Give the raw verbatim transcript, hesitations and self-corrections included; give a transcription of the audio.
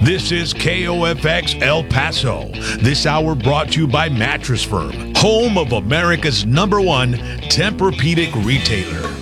This is K O F X El Paso. This hour brought to you by Mattress Firm, home of America's number one Tempur-Pedic retailer.